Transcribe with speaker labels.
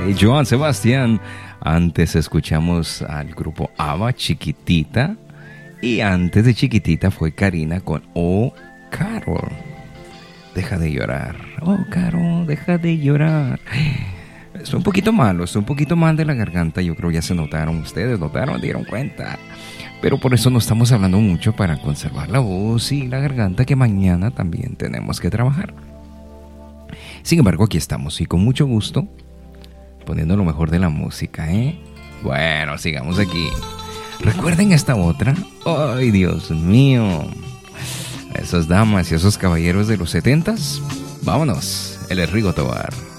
Speaker 1: Joan Sebastián. Antes escuchamos al grupo ABBA, Chiquitita. Y antes de Chiquitita fue Karina con Oh, Carol. Deja de llorar. Oh, Carol, deja de llorar. Estoy un poquito malo, estoy un poquito mal de la garganta. Yo creo ya se notaron ustedes, dieron cuenta. Pero por eso no estamos hablando mucho, para conservar la voz y la garganta, que mañana también tenemos que trabajar. Sin embargo, aquí estamos y con mucho gusto poniendo lo mejor de la música, ¿eh? Bueno, sigamos aquí. ¿Recuerden esta otra? ¡Ay, Dios mío! Esas damas y esos caballeros de los 70s. Vámonos, él es Rigo Tobar.